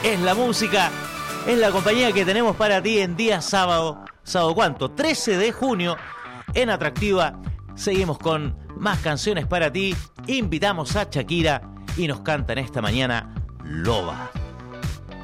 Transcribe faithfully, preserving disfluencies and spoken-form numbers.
es la música, es la compañía que tenemos para ti en día sábado. ¿Sábado cuánto? trece de junio en Atractiva. Seguimos con más canciones para ti. Invitamos a Shakira y nos canta en esta mañana Loba.